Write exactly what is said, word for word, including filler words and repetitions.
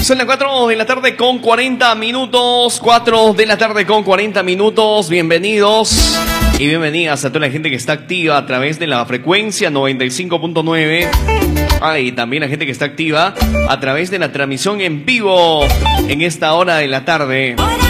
son las cuatro de la tarde con cuarenta minutos. cuatro de la tarde con cuarenta minutos. Bienvenidos y bienvenidas a toda la gente que está activa a través de la frecuencia noventa y cinco punto nueve. Ah, y también la gente que está activa a través de la transmisión en vivo en esta hora de la tarde.